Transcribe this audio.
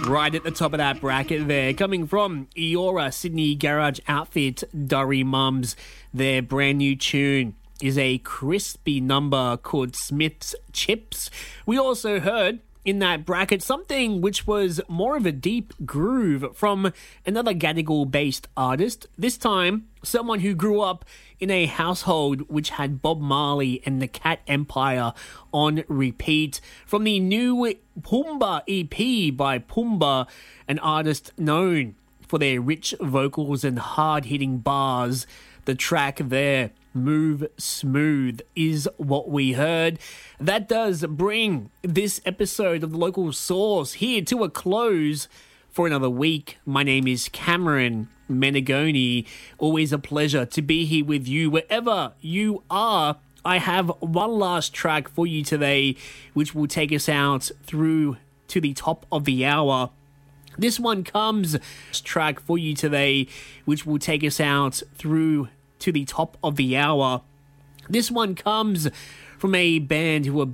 Right at the top of that bracket there, coming from Eora Sydney garage outfit, Durry Mums. Their brand new tune is a crispy number called Smith's Chips. We also heard in that bracket something which was more of a deep groove from another Gadigal-based artist. This time, someone who grew up in a household which had Bob Marley and the Cat Empire on repeat. From the new Pumbaa EP by Pumbaa, an artist known for their rich vocals and hard-hitting bars. The track there, Move Smooth, is what we heard. That does bring this episode of The Local Source here to a close for another week. My name is Cameron Menegoni. Always a pleasure to be here with you wherever you are. I have one last track for you today, which will take us out through to the top of the hour. This one comes track for you today, which will take us out through to the top of the hour. This one comes from a band who are